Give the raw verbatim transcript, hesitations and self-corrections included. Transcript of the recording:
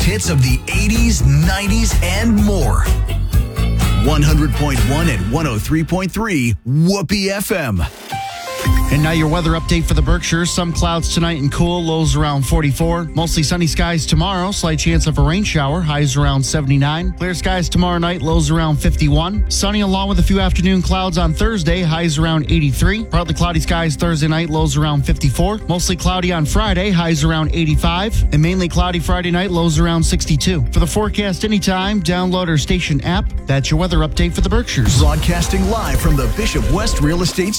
greatest hits of the eighties, nineties, and more. one hundred point one and one oh three point three Whoopee F M. And now your weather update for the Berkshires. Some clouds tonight and cool, lows around forty-four. Mostly sunny skies tomorrow, slight chance of a rain shower, highs around seventy-nine. Clear skies tomorrow night, lows around fifty-one. Sunny along with a few afternoon clouds on Thursday, highs around eighty-three. Partly cloudy skies Thursday night, lows around fifty-four. Mostly cloudy on Friday, highs around eighty-five. And mainly cloudy Friday night, lows around sixty-two. For the forecast anytime, download our station app. That's your weather update for the Berkshires. Broadcasting live from the Bishop West Real Estate